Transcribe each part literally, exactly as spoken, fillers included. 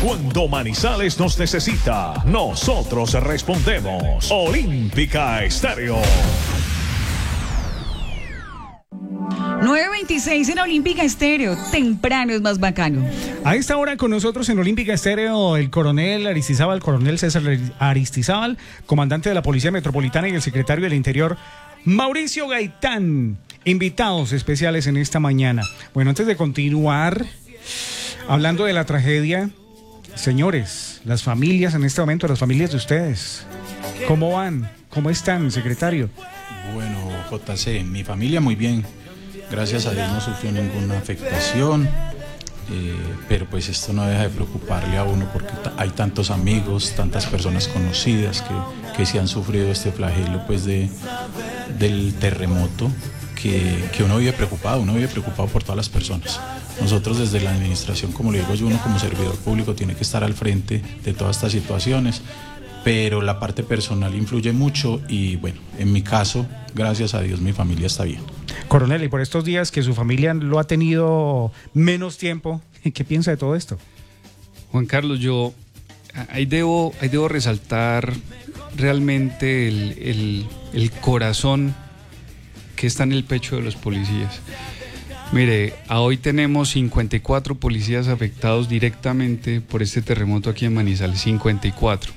Cuando Manizales nos necesita, nosotros respondemos. Olímpica Estéreo. nueve veintiséis en Olímpica Estéreo. Temprano es más bacano. A esta hora con nosotros en Olímpica Estéreo el coronel Aristizábal, coronel César Aristizábal, comandante de la Policía Metropolitana, y el secretario del Interior, Mauricio Gaitán, invitados especiales en esta mañana. Bueno, antes de continuar hablando de la tragedia, señores, las familias en este momento, las familias de ustedes, ¿cómo van? ¿Cómo están, secretario? Bueno, J C, mi familia muy bien. Gracias a Dios no sufrió ninguna afectación, eh, pero pues esto no deja de preocuparle a uno porque hay tantos amigos, tantas personas conocidas que, que sí han sufrido este flagelo pues de, del terremoto, que, que uno vive preocupado, uno vive preocupado por todas las personas. Nosotros desde la administración, como le digo yo, uno como servidor público tiene que estar al frente de todas estas situaciones, pero la parte personal influye mucho y bueno, en mi caso, gracias a Dios, mi familia está bien. Coronel, y por estos días que su familia lo ha tenido menos tiempo, ¿qué piensa de todo esto? Juan Carlos, yo ahí debo, ahí debo resaltar realmente el, el, el corazón que está en el pecho de los policías. Mire, hoy tenemos cincuenta y cuatro policías afectados directamente por este terremoto aquí en Manizales, cincuenta y cuatro.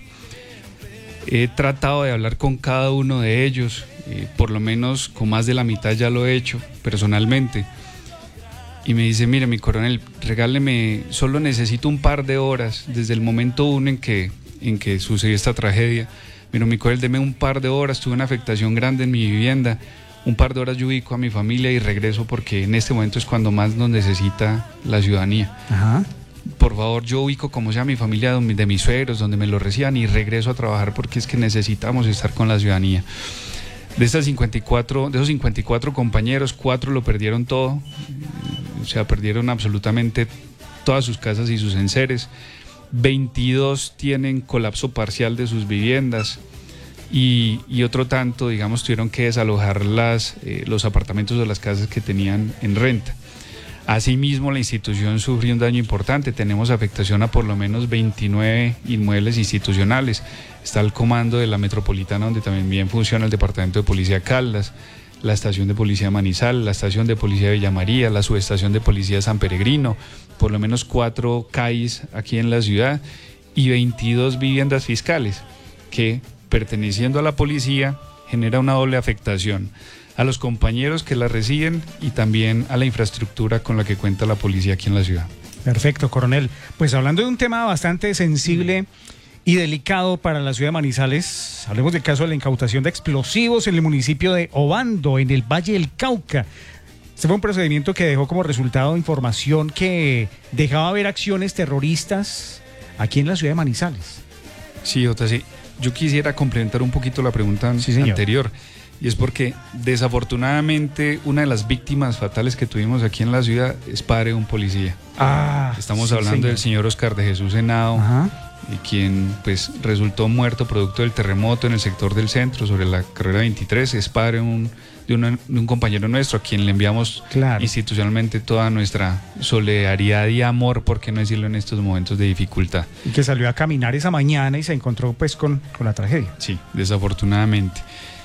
He tratado de hablar con cada uno de ellos, eh, por lo menos con más de la mitad ya lo he hecho personalmente. Y me dice, mire mi coronel, regáleme, solo necesito un par de horas desde el momento uno en que, en que sucedió esta tragedia. Mire mi coronel, deme un par de horas, tuve una afectación grande en mi vivienda, un par de horas yo ubico a mi familia y regreso porque en este momento es cuando más nos necesita la ciudadanía. Ajá. Por favor, yo ubico como sea mi familia de mis suegros, donde me lo reciban y regreso a trabajar porque es que necesitamos estar con la ciudadanía. De estas cincuenta y cuatro, de esos cincuenta y cuatro compañeros, cuatro lo perdieron todo, o sea, perdieron absolutamente todas sus casas y sus enseres. veintidós tienen colapso parcial de sus viviendas y, y otro tanto, digamos, tuvieron que desalojar las, eh, los apartamentos o las casas que tenían en renta. Asimismo, la institución sufrió un daño importante, tenemos afectación a por lo menos veintinueve inmuebles institucionales. Está el comando de la Metropolitana, donde también bien funciona el Departamento de Policía Caldas, la estación de Policía Manizal, la estación de Policía Villa María, la subestación de Policía San Peregrino, por lo menos cuatro C A Is aquí en la ciudad y veintidós viviendas fiscales que, perteneciendo a la policía, genera una doble afectación a los compañeros que la residen y también a la infraestructura con la que cuenta la policía aquí en la ciudad. Perfecto, coronel. Pues hablando de un tema bastante sensible y delicado para la ciudad de Manizales, hablemos del caso de la incautación de explosivos en el municipio de Obando, en el Valle del Cauca. Este fue un procedimiento que dejó como resultado información que dejaba ver acciones terroristas aquí en la ciudad de Manizales. Sí, Jota, sí. Yo quisiera complementar un poquito la pregunta sí, anterior. Y es porque desafortunadamente una de las víctimas fatales que tuvimos aquí en la ciudad es padre de un policía. Ah, Estamos sí, hablando señor. del señor Oscar de Jesús Henao, y quien pues resultó muerto producto del terremoto en el sector del centro sobre la carrera veintitrés. Es padre de un, de una, de un compañero nuestro a quien le enviamos claro. institucionalmente toda nuestra solidaridad y amor, por qué no decirlo, en estos momentos de dificultad. Y que salió a caminar esa mañana y se encontró pues con, con la tragedia. Sí, desafortunadamente.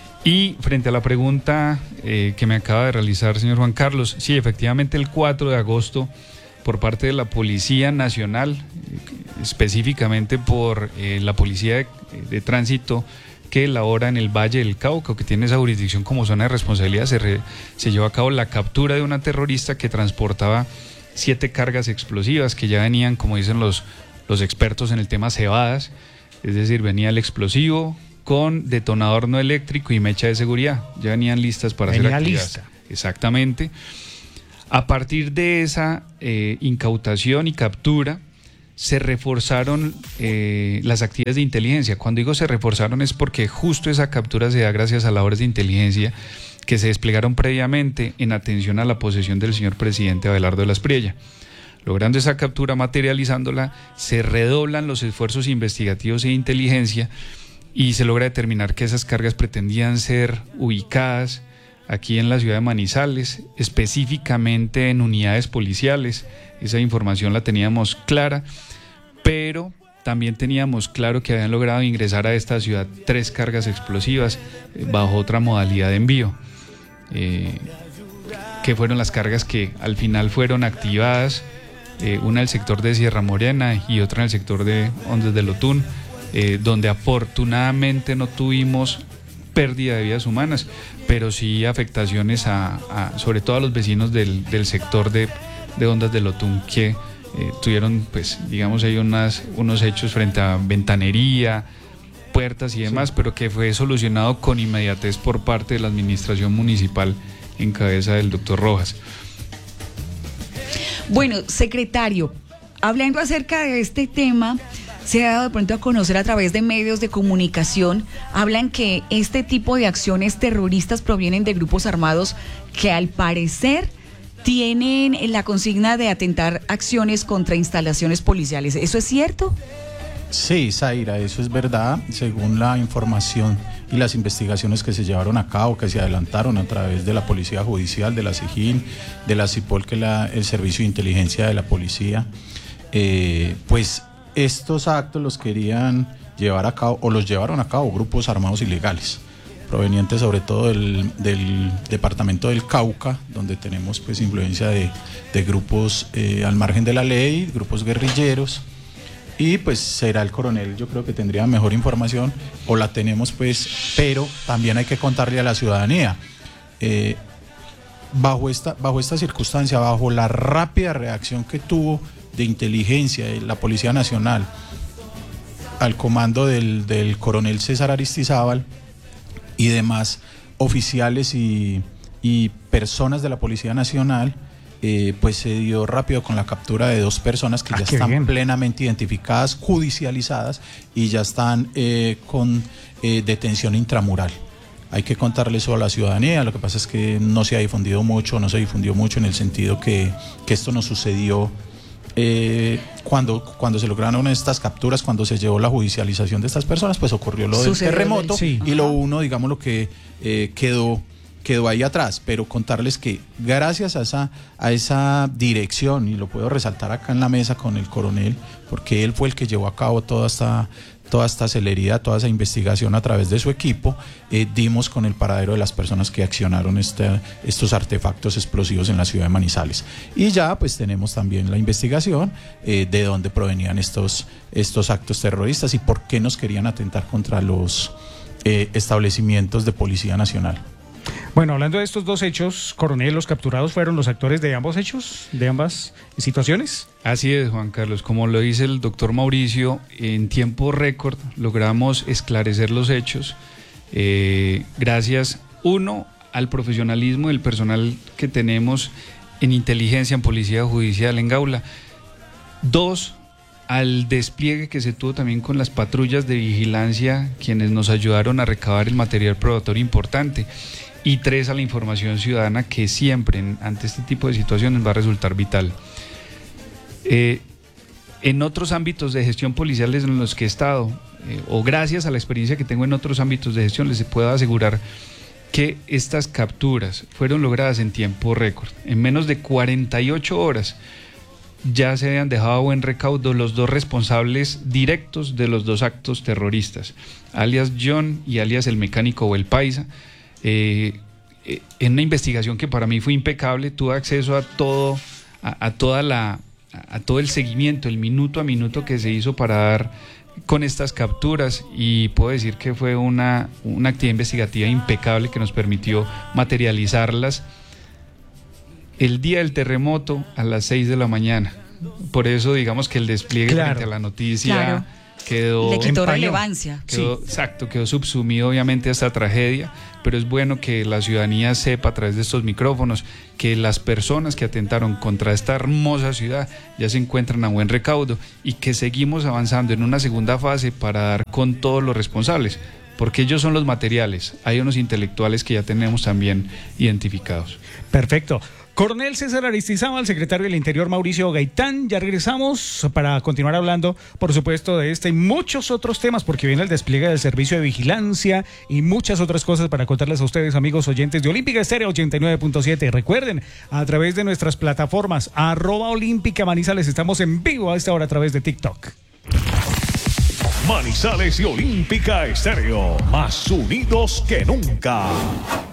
Y frente a la pregunta eh, que me acaba de realizar, señor Juan Carlos, sí, efectivamente el cuatro de agosto, por parte de la Policía Nacional, específicamente por eh, la Policía de, de Tránsito que elabora en el Valle del Cauca, que tiene esa jurisdicción como zona de responsabilidad, se, re, se llevó a cabo la captura de una terrorista que transportaba siete cargas explosivas que ya venían, como dicen los, los expertos en el tema, cebadas, es decir, venía el explosivo con detonador no eléctrico y mecha de seguridad, ya venían listas para Venía hacer actividad. Lista. Exactamente. A partir de esa eh, incautación y captura, se reforzaron eh, las actividades de inteligencia. Cuando digo se reforzaron es porque justo esa captura se da gracias a labores de inteligencia que se desplegaron previamente en atención a la posesión del señor presidente Abelardo de la Espriella. Logrando esa captura, materializándola, se redoblan los esfuerzos investigativos e de inteligencia y se logra determinar que esas cargas pretendían ser ubicadas aquí en la ciudad de Manizales, específicamente en unidades policiales. Esa información la teníamos clara, pero también teníamos claro que habían logrado ingresar a esta ciudad tres cargas explosivas eh, bajo otra modalidad de envío, eh, que fueron las cargas que al final fueron activadas, eh, una en el sector de Sierra Morena y otra en el sector de Ondas del Otún, eh, donde afortunadamente no tuvimos pérdida de vidas humanas, pero sí afectaciones a, a sobre todo a los vecinos del, del sector de, de Ondas del Otún, que Eh, tuvieron, pues, digamos, hay unas, unos hechos frente a ventanería, puertas y demás, sí, pero que fue solucionado con inmediatez por parte de la administración municipal en cabeza del doctor Rojas. Bueno, secretario, hablando acerca de este tema, se ha dado de pronto a conocer a través de medios de comunicación, hablan que este tipo de acciones terroristas provienen de grupos armados que al parecer tienen la consigna de atentar acciones contra instalaciones policiales. ¿Eso es cierto? Sí, Zaira, eso es verdad, según la información y las investigaciones que se llevaron a cabo, que se adelantaron a través de la Policía Judicial, de la SIJIN, de la CIPOL, que es la, el Servicio de Inteligencia de la Policía, eh, pues estos actos los querían llevar a cabo, o los llevaron a cabo grupos armados ilegales, provenientes sobre todo del, del departamento del Cauca, donde tenemos pues influencia de, de grupos eh, al margen de la ley, grupos guerrilleros, y pues será el coronel, yo creo que tendría mejor información, o la tenemos pues, pero también hay que contarle a la ciudadanía, eh, bajo esta, bajo esta circunstancia, bajo la rápida reacción que tuvo de inteligencia de la Policía Nacional, al comando del, del coronel César Aristizábal, y demás oficiales y, y personas de la Policía Nacional, eh, pues se dio rápido con la captura de dos personas que ah, ya están bien. plenamente identificadas, judicializadas, y ya están eh, con eh, detención intramural. Hay que contarle eso a la ciudadanía. Lo que pasa es que no se ha difundido mucho, no se difundió mucho en el sentido que, que esto no sucedió Eh, cuando, cuando se lograron estas capturas, cuando se llevó la judicialización de estas personas, pues ocurrió lo del Sucedió terremoto del, sí. y lo uno, digamos, lo que eh, quedó, quedó ahí atrás, pero contarles que gracias a esa, a esa dirección, y lo puedo resaltar acá en la mesa con el coronel, porque él fue el que llevó a cabo toda esta toda esta celeridad, toda esa investigación a través de su equipo, eh, dimos con el paradero de las personas que accionaron este, estos artefactos explosivos en la ciudad de Manizales. Y ya pues tenemos también la investigación eh, de dónde provenían estos, estos actos terroristas y por qué nos querían atentar contra los eh, establecimientos de Policía Nacional. Bueno, hablando de estos dos hechos, coronel, ¿los capturados fueron los actores de ambos hechos, de ambas situaciones? Así es, Juan Carlos. Como lo dice el doctor Mauricio, en tiempo récord logramos esclarecer los hechos, eh, gracias, uno, al profesionalismo del personal que tenemos en inteligencia, en policía judicial, en Gaula. Dos, al despliegue que se tuvo también con las patrullas de vigilancia, quienes nos ayudaron a recabar el material probatorio importante. Y tres, a la información ciudadana, que siempre en, ante este tipo de situaciones va a resultar vital. Eh, en otros ámbitos de gestión policiales en los que he estado, eh, o gracias a la experiencia que tengo en otros ámbitos de gestión, les puedo asegurar que estas capturas fueron logradas en tiempo récord. En menos de cuarenta y ocho horas ya se habían dejado a buen recaudo los dos responsables directos de los dos actos terroristas, alias John y alias el mecánico o el paisa. Eh, eh, en una investigación que para mí fue impecable, tuve acceso a todo, a, a toda la, a todo el seguimiento, el minuto a minuto que se hizo para dar con estas capturas, y puedo decir que fue una, una actividad investigativa impecable que nos permitió materializarlas el día del terremoto a las seis de la mañana. Por eso digamos que el despliegue claro. frente a la noticia claro. quedó... Le quitó relevancia. Quedó, sí. Exacto, quedó subsumido obviamente a esta tragedia, pero es bueno que la ciudadanía sepa a través de estos micrófonos que las personas que atentaron contra esta hermosa ciudad ya se encuentran a buen recaudo, y que seguimos avanzando en una segunda fase para dar con todos los responsables, porque ellos son los materiales. Hay unos intelectuales que ya tenemos también identificados. Perfecto. Coronel César Aristizábal, secretario del Interior Mauricio Gaitán, ya regresamos para continuar hablando, por supuesto, de este y muchos otros temas, porque viene el despliegue del servicio de vigilancia y muchas otras cosas para contarles a ustedes, amigos oyentes de Olímpica Estéreo ochenta y nueve punto siete. Recuerden, a través de nuestras plataformas, arroba Olímpica Manizales, estamos en vivo a esta hora a través de TikTok. Manizales y Olímpica Estéreo, más unidos que nunca.